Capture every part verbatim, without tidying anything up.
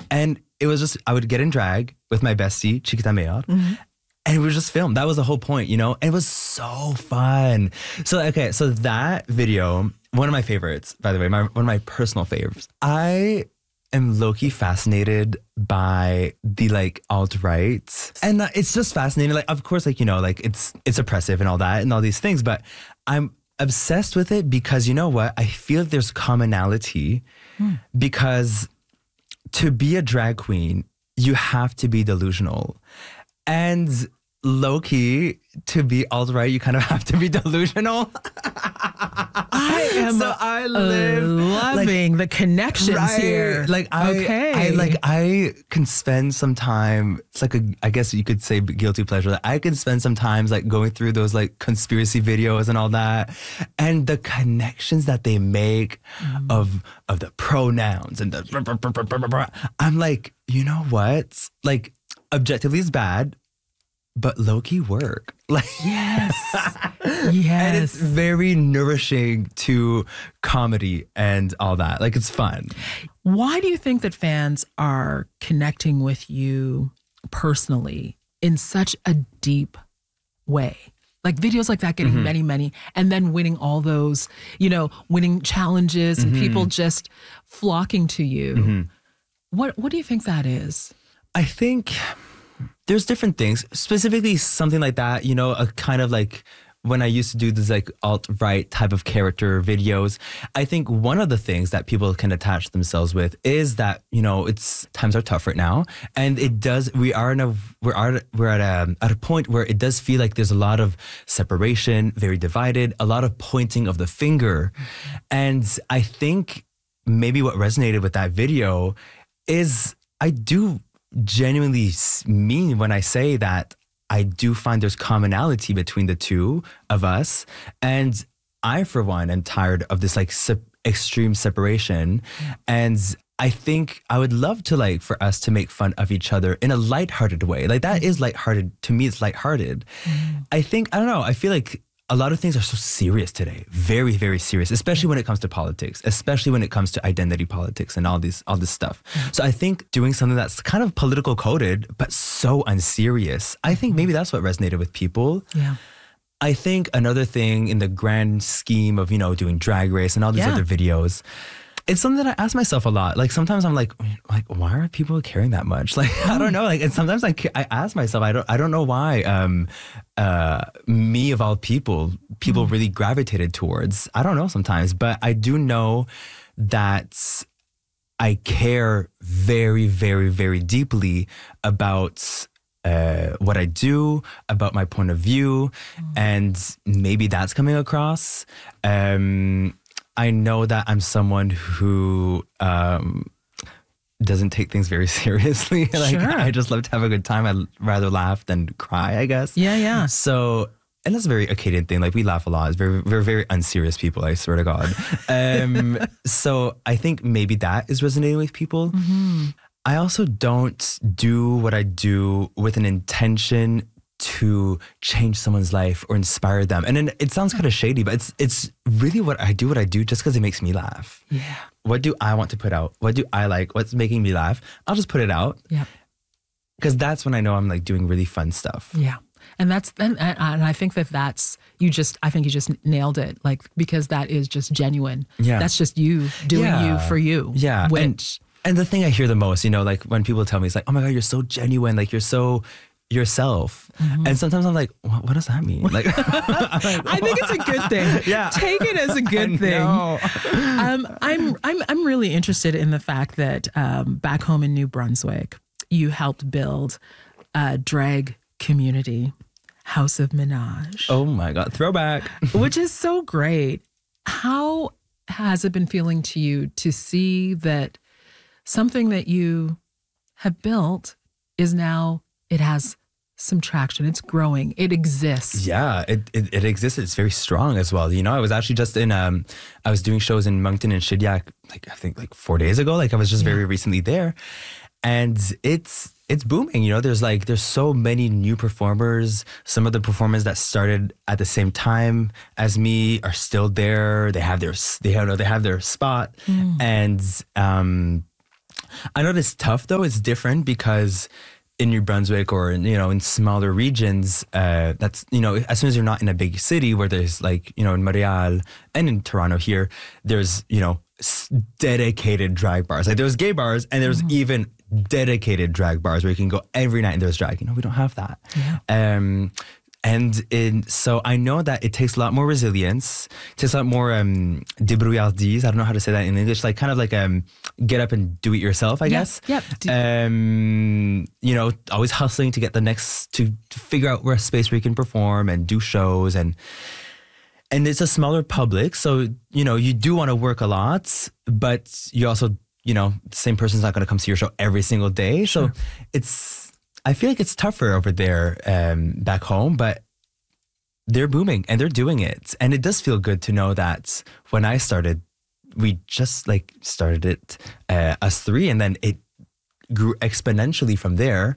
And it was just, I would get in drag with my bestie, Chiquita Mayor, mm-hmm. and we would just film. That was the whole point, you know? And it was so fun. So, okay, so that video, one of my favorites, by the way, my, one of my personal faves. I am low-key fascinated by the like alt-right. And uh, it's just fascinating. Like, of course, like, you know, like it's it's oppressive and all that and all these things, but I'm obsessed with it because you know what? I feel there's commonality mm. because to be a drag queen, you have to be delusional. And low-key, to be alt-right, you kind of have to be delusional. I am so I live loving like, the connections right, here. Like I, okay. I like I can spend some time. It's like a, I guess you could say guilty pleasure. Like, I can spend some times like going through those like conspiracy videos and all that, and the connections that they make mm. of of the pronouns and the. Blah, blah, blah, blah, blah, blah. I'm like, you know what? Like objectively, it's bad. But low-key work. Like yes. yes. And it's very nourishing to comedy and all that. Like it's fun. Why do you think that fans are connecting with you personally in such a deep way? Like videos like that getting mm-hmm. many, many, and then winning all those, you know, winning challenges mm-hmm. and people just flocking to you. Mm-hmm. What What do you think that is? I think there's different things, specifically something like that, you know, a kind of like when I used to do this like alt-right type of character videos, I think one of the things that people can attach themselves with is that, you know, it's times are tough right now. And it does, we are in a, we're, are, we're at a, at a point where it does feel like there's a lot of separation, very divided, a lot of pointing of the finger. And I think maybe what resonated with that video is I do genuinely mean when I say that I do find there's commonality between the two of us. And I, for one, am tired of this like se- extreme separation. Yeah. And I think I would love to like for us to make fun of each other in a lighthearted way. Like that is lighthearted. To me, it's lighthearted. Mm. I think, I don't know, I feel like a lot of things are so serious today. Very, very serious, especially when it comes to politics, especially when it comes to identity politics and all these, all this stuff. Mm. So I think doing something that's kind of political coded, but so unserious, I think maybe that's what resonated with people. Yeah. I think another thing in the grand scheme of, you know, doing Drag Race and all these yeah. other videos, it's something that I ask myself a lot. Like sometimes I'm like, like why are people caring that much? Like I don't know. Like and sometimes I, I ask myself, I don't I don't know why. Um, uh, me of all people, people mm. really gravitated towards. I don't know sometimes, but I do know that I care very, very, very deeply about uh, what I do, about my point of view, mm. and maybe that's coming across. Um, I know that I'm someone who um, doesn't take things very seriously. Like sure. I just love to have a good time. I'd rather laugh than cry, I guess. Yeah, yeah. So, and that's a very Acadian thing. Like we laugh a lot. It's very, we're very unserious people, I swear to God. Um, so I think maybe that is resonating with people. Mm-hmm. I also don't do what I do with an intention to change someone's life or inspire them. And then it sounds kind of shady, but it's it's really what I do what I do just because it makes me laugh. Yeah. What do I want to put out? What do I like? What's making me laugh? I'll just put it out. Yeah. Because that's when I know I'm like doing really fun stuff. Yeah. And that's, and, and I think that that's, you just, I think you just nailed it. Like, because that is just genuine. Yeah. That's just you doing yeah. you for you. Yeah. Which, and, and the thing I hear the most, you know, like when people tell me, it's like, oh my God, you're so genuine. Like you're so yourself. Mm-hmm. And sometimes I'm like, what, what does that mean? Like, like I think it's a good thing. Yeah. Take it as a good thing. um, I'm, I'm, I'm really interested in the fact that um, back home in New Brunswick, you helped build a drag community, House of Menage. Oh my God, throwback. Which is so great. How has it been feeling to you to see that something that you have built is now, it has some traction. It's growing. It exists. Yeah, it, it it exists. It's very strong as well. You know, I was actually just in, um, I was doing shows in Moncton and Shediac, like I think like four days ago. Like I was just yeah. very recently there. And it's it's booming. You know, there's like, there's so many new performers. Some of the performers that started at the same time as me are still there. They have their, they have, they have their spot. Mm. And, um, I know it's tough though. It's different because in New Brunswick or, you know, in smaller regions, uh, that's, you know, as soon as you're not in a big city where there's like, you know, in Montreal and in Toronto here, there's, you know, dedicated drag bars. Like there's gay bars and there's mm-hmm. even dedicated drag bars where you can go every night and there's drag. You know, we don't have that. Yeah. Um, and in, so I know that it takes a lot more resilience, it takes a lot more um, débrouillardise. I don't know how to say that in English. Like kind of like um, get up and do it yourself, I yep. guess. Yep. Um, you know, always hustling to get the next, to, to figure out where a space where you can perform and do shows. And and it's a smaller public. So, you know, you do want to work a lot, but you also, you know, the same person's not going to come see your show every single day. So sure. it's, I feel like it's tougher over there um, back home, but they're booming and they're doing it. And it does feel good to know that when I started, we just like started it, uh, us three, and then it grew exponentially from there.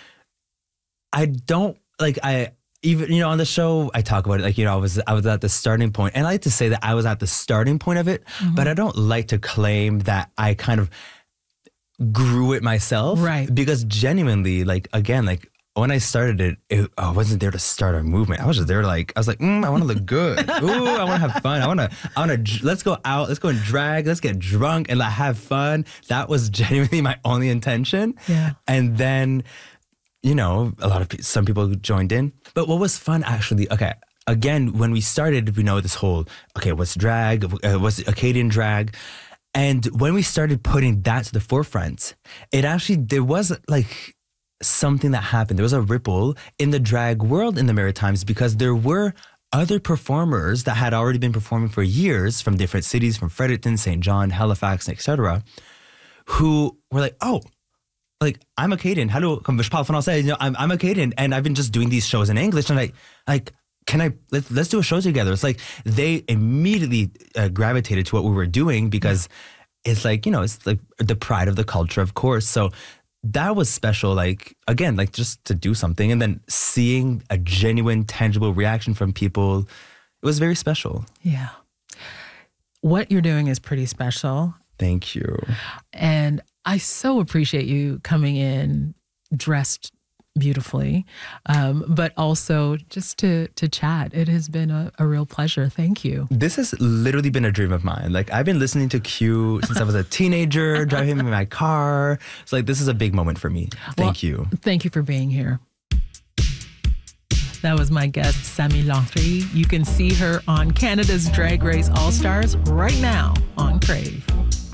I don't like, I even, you know, on the show, I talk about it like, you know, I was, I was at the starting point, and I like to say that I was at the starting point of it, mm-hmm. but I don't like to claim that I kind of grew it myself, right? Because genuinely, like again, like when I started it, it, I wasn't there to start a movement. I was just there, like I was like, mm, I want to look good. Ooh, I want to have fun. I want to, I want to. Let's go out. Let's go and drag. Let's get drunk and like have fun. That was genuinely my only intention. Yeah. And then, you know, a lot of people, some people joined in. But what was fun, actually? Okay, again, when we started, we know this whole okay, what's drag? Uh, what's Acadian drag? And when we started putting that to the forefront, it actually, there was like something that happened. There was a ripple in the drag world in the Maritimes because there were other performers that had already been performing for years from different cities, from Fredericton, Saint John, Halifax, et cetera, who were like, oh, like, I'm Acadian. Hello, comme je parle français. You know, I'm, I'm Acadian, and I've been just doing these shows in English, and I, like, can I, let's, let's do a show together. It's like they immediately uh, gravitated to what we were doing because yeah. it's like, you know, it's like the pride of the culture, of course. So that was special. Like, again, like just to do something and then seeing a genuine, tangible reaction from people. It was very special. Yeah. What you're doing is pretty special. Thank you. And I so appreciate you coming in dressed beautifully, um, but also just to to chat. It has been a, a real pleasure. Thank you. This has literally been a dream of mine. Like I've been listening to Q since I was a teenager, driving in my car. It's like, this is a big moment for me. Thank well, you. Thank you for being here. That was my guest, Sami Lottery. You can see her on Canada's Drag Race All-Stars right now on Crave.